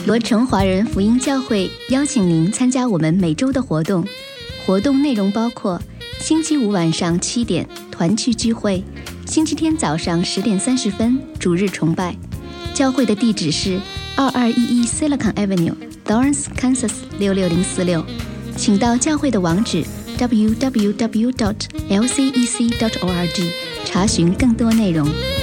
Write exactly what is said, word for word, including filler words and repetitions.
罗城华人福音教会邀请您参加我们每周的活动。活动内容包括星期五晚上七点团契聚会，星期天早上十点三十分主日崇拜。教会的地址是二二一一 Silicon Avenue、Lawrence、Kansas 六六零四六。请到教会的网址 double-u double-u double-u dot l c e c dot org 查询更多内容。